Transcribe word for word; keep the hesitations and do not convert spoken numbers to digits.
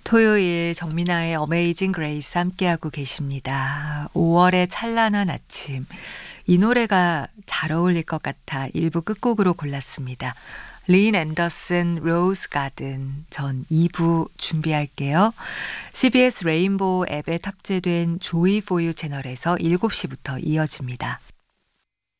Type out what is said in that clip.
토요일 정민아의 어메이징 그레이스 함께하고 계십니다. 오월의 찬란한 아침. 이 노래가 잘 어울릴 것 같아 일 부 끝곡으로 골랐습니다. 린 앤더슨 로즈 가든. 전 이 부 준비할게요. 씨비에스 레인보우 앱에 탑재된 조이 포유 채널에서 일곱 시부터 이어집니다.